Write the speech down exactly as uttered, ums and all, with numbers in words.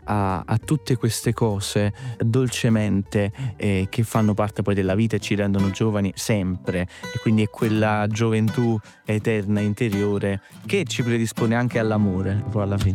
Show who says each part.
Speaker 1: a, a tutte queste cose dolcemente eh, che fanno parte poi della vita e ci rendono giovani sempre, e quindi è quella gioventù eterna interiore che ci predispone anche all'amore poi alla fine.